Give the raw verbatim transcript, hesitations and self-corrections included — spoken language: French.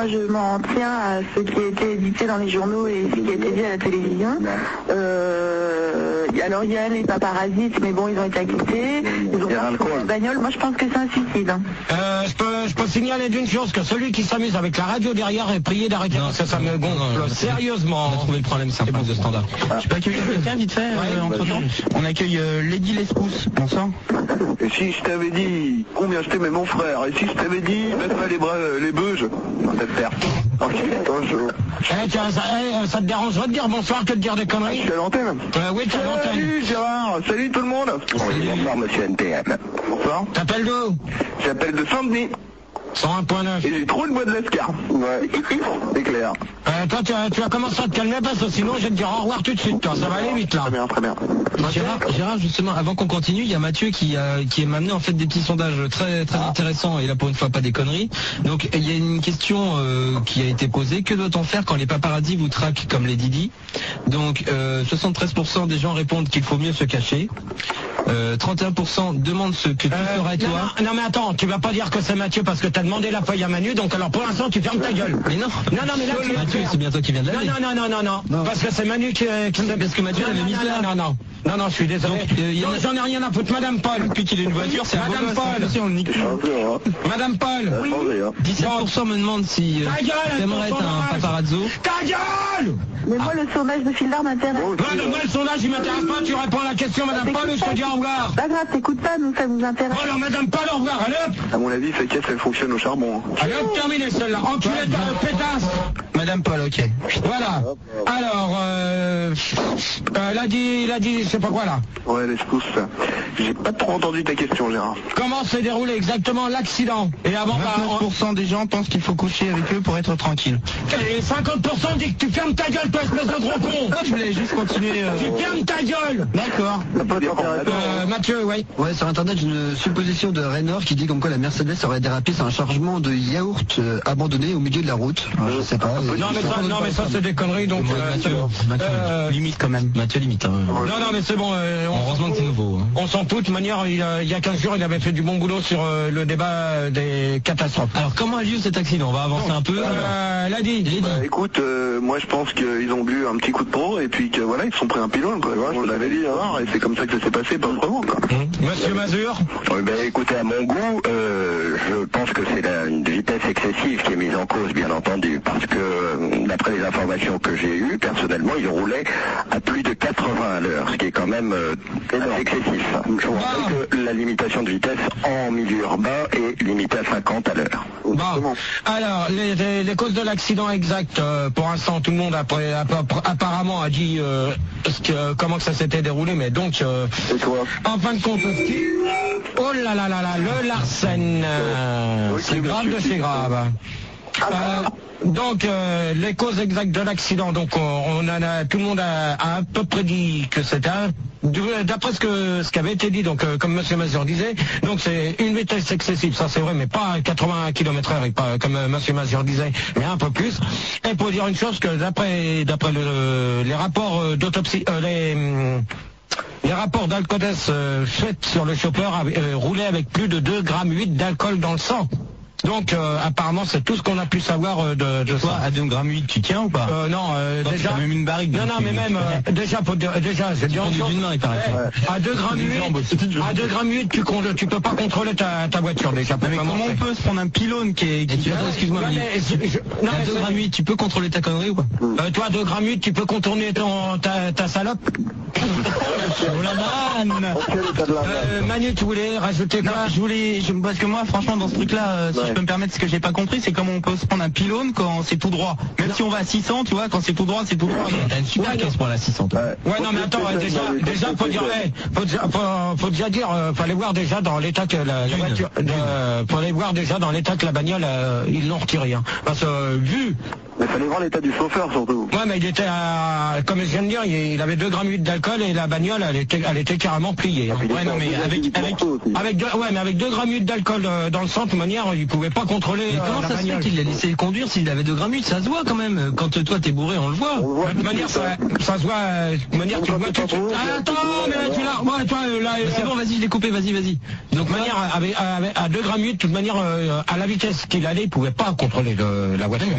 Je m'en tiens à ce qui a été édité dans les journaux et ce qui a été dit à la télévision. Euh, alors il y a les paparazzi, mais bon, ils ont été acquittés. Ils ont fait la bagnole. Moi, je pense que c'est un suicide. Euh, je, peux, je peux signaler d'une chose, que celui qui s'amuse avec la radio derrière est prié d'arrêter parce que ça me gonfle sérieusement. On a trouvé le problème, c'est un peu de standard. Je peux accueillir quelqu'un vite fait euh, entre temps. On accueille euh, Lady Lescousse. Bonsoir. Et si je t'avais dit combien je t'aimais mon frère, et si je t'avais dit mets-moi les bras, les beuges, on va te faire. Bonjour. Eh, tiens, ça, eh, ça te dérangerait de dire bonsoir que de dire des conneries? Je suis à l'antenne. euh, Oui, tu es à l'antenne. Salut Gérard, salut tout le monde. Salut. Bonsoir monsieur N T M. Bonsoir. T'appelles d'où? J'appelle de Saint-Denis. cent un point neuf. Et j'ai trop le bois de l'Escar. Ouais, c'est clair. Euh, toi, tu, tu vas commencer à te calmer parce que sinon je vais te dire au revoir tout de suite, toi. Ça va aller vite là. Très bien, très bien. Gérard, Gérard, justement, avant qu'on continue, il y a Mathieu qui, a, qui m'a amené en fait des petits sondages très très intéressants et là pour une fois pas des conneries. Donc il y a une question euh, qui a été posée. Que doit-on faire quand les paparazzis vous traquent comme les Didi? Donc euh, soixante-treize pour cent des gens répondent qu'il faut mieux se cacher. Euh, trente et un pour cent demandent ce que tu Euh, ferais non, toi. non, non, mais attends, tu vas pas dire que c'est Mathieu parce que t'as demandé la feuille à Manu, donc alors pour l'instant tu fermes ta gueule. Mais non. Non, non, mais là tu Mathieu, c'est bien toi qui viens de Non, l'année. non, non, non, non, non, parce que c'est Manu qui... qui... Parce que Mathieu non, l'avait non, mis non, là. non, non, non, non, je suis désolé. Donc, euh, y en a- Non, j'en ai rien à foutre, Madame Paul. Depuis qu'il a une voiture, c'est un beau Madame gosse, Paul. hein. Si on le nique. Bonjour. Madame Paul. Oui. dix-sept pour cent me demandent si euh, Ta gueule, t'aimerais ton être un sondage. paparazzo. Ta gueule. Mais moi, le sondage de Fildar m'intéresse. Bon, Ouais, moi, le sondage, il m'intéresse pas, tu réponds à la question, Madame Paul, ou je te dis au revoir. Pas grave, t'écoutes pas, nous, ça nous intéresse. Bon, alors, Madame Paul, au revoir, allez hop. À mon avis, cette caisse, elle fonctionne au charbon. Allez hop, terminé celle-là. Enculé de pétasse. Madame Paul, ok. Voilà. Alors, euh, euh, il a dit, il a dit, je sais pas quoi là. Ouais, laisse pouce. J'ai pas trop entendu ta question, Gérard. Comment s'est déroulé exactement l'accident? Et avant, bah, vingt-neuf pour cent des gens pensent qu'il faut coucher avec eux pour être tranquille. et cinquante pour cent dit que tu fermes ta gueule, toi, espèce de gros con. Ah, je voulais juste continuer. euh, Tu fermes ta gueule. D'accord. T'as pas d'intérêt. Euh, Mathieu, oui. Ouais, sur internet, j'ai une supposition de Raynor qui dit comme quoi la Mercedes aurait dérapé sur un chargement de yaourt euh, abandonné au milieu de la route. Alors, je sais pas. Non, mais ça, non, mais ça c'est des conneries, donc... euh, Mathieu, Mathieu, euh, limite quand même. Mathieu limite. Hein. non, non, mais c'est bon. euh, on, Heureusement que c'est nouveau. Hein. on s'en fout. De toute manière, il, a- il y a quinze jours, il avait fait du bon boulot sur euh, le débat euh, des catastrophes. Alors comment a lieu cet accident? On va avancer un peu. Euh, l'a dit. Lady. Bah, écoute, euh, moi je pense qu'ils ont bu un petit coup de pro et puis que voilà, ils se sont pris un pylône, quoi. Voilà, je l'avais dit, hein, et c'est comme ça que ça s'est passé, pas autrement, quoi. Monsieur Mazur. Oui, ben, écoutez, à mon goût, euh, je pense que c'est la, une vitesse excessive qui est mise en cause, bien entendu, parce que euh, d'après les informations que j'ai eues, personnellement, il roulait à plus de quatre-vingts à l'heure, ce qui est quand même euh, assez excessif. Je vous rappelle que la limitation de vitesse en milieu urbain est limitée à cinquante à l'heure. Bon. Alors, les, les- les causes de l'accident exact, euh, pour l'instant, tout le monde après, app- apparemment a dit euh, ce que, comment que ça s'était déroulé, mais donc, euh, Et toi? en fin de compte, ce qui- oh là là là là, le Larsen, euh, Oui, c'est oui, grave de monsieur, chez grave. Euh, donc euh, les causes exactes de l'accident, donc on, on en a, tout le monde a, a à peu près dit que c'était un- d'après ce que ce qui avait été dit, donc euh, comme Monsieur Mazur disait, donc c'est une vitesse excessive, ça c'est vrai, mais pas à quatre-vingts kilomètres heure, et pas comme euh, Monsieur Mazur disait, mais un peu plus. Et pour dire une chose, que d'après d'après le, les rapports euh, d'autopsie, euh, les hum, les rapports d'alcotest euh, faits sur le chauffeur avaient, euh, roulait avec plus de deux virgule huit grammes d'alcool dans le sang. Donc euh, apparemment c'est tout ce qu'on a pu savoir euh, de, de Toi, ça. à deux virgule huit, tu tiens ou pas? Euh, non, euh, Toi, déjà. t'as même une barrique, Non, donc non, tu- mais même tu euh, déjà, faut dire- déjà, j'ai dit en conduis chose. d'une main, il paraît. Eh, à deux grammes huit, à deux grammes huit, tu con- tu peux pas contrôler ta, ta voiture déjà. pour Mais comment commencer. on peut se prendre un pylône qui est... Et Qui... tu attends, excuse-moi, Ouais, mais mais je- je- non, à mais deux c'est- grammes huit, tu peux contrôler ta connerie ou pas? Euh, toi, à deux grammes huit, tu peux contourner ton, ta, ta salope. Oh la banane. Euh, Manu, tu voulais rajouter Non, quoi? je voulais, je- parce que moi, franchement, dans ce truc-là, euh, si je peux me permettre, ce que j'ai pas compris, c'est comment on peut se prendre un pylône quand c'est tout droit. Même si on va à six cents, tu vois, quand c'est tout droit, c'est tout droit. T'as une super Ouais, caisse pour la six cents. toi. Ouais, non, mais attends, ouais, déjà, déjà, faut dire, ouais, faut, déjà- faut, faut déjà dire, euh, faut aller voir déjà dans l'état que la, la voiture, de- faut aller voir déjà dans l'état que la bagnole, euh, ils l'ont retiré, hein. Parce que, euh, vu, Mais fallait voir l'état du chauffeur, surtout. ouais, mais il était à, comme je viens de dire, il, il avait deux virgule huit grammes d'alcool et la bagnole, elle était, elle était carrément pliée, hein. Ouais, non, mais avec, avec, Avec deux, ouais, mais avec deux virgule huit grammes d'alcool euh, dans le sang, de toute manière, il pouvait pas contrôler Mais euh, comment la ça se fait bagnole. qu'il l'a laissé conduire s'il avait deux grammes huit? Ça se voit quand même. Quand toi t'es bourré, on le voit. On voit De toute manière, ça, ça se voit, euh, de toute manière, tu le vois tout de suite. Ah, attends, mais là, tu l'as, ouais, toi, euh, là, C'est euh, bon, vas-y, je l'ai coupé, vas-y, vas-y. de toute manière, avec, avec- à deux virgule huit grammes, de toute manière, euh, à la vitesse qu'il allait, il pouvait pas contrôler le- la voiture.